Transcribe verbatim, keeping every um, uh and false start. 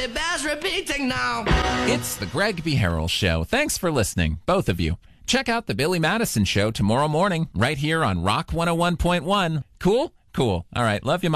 It bears repeating now. It's the Greg B. Harrell Show. Thanks for listening, both of you. Check out the Billy Madison Show tomorrow morning, right here on Rock one oh one point one. Cool? Cool. All right. Love you, Mom.